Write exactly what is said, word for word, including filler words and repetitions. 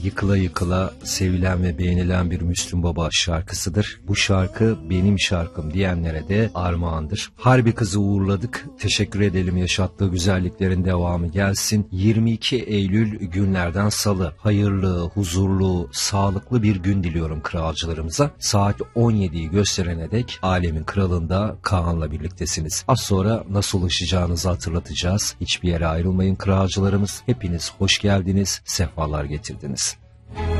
yıkıla yıkıla sevilen ve beğenilen bir Müslüm Baba şarkısıdır. Bu şarkı benim şarkım diyenlere de armağandır. Harbi kızı uğurladık. Teşekkür edelim, yaşattığı güzelliklerin devamı gelsin. yirmi iki Eylül günlerden salı. Hayırlı, huzurlu, sağlıklı bir gün diliyorum kralcılarımıza. Saat on yediyi gösterene dek alemin kralında Kaan'la birliktesiniz. Az sonra nasıl ulaşacağınızı hatırlatacağız. Hiçbir yere ayrılmayın kralcılarımız. Hepiniz hoş geldiniz, sefalar getirdiniz.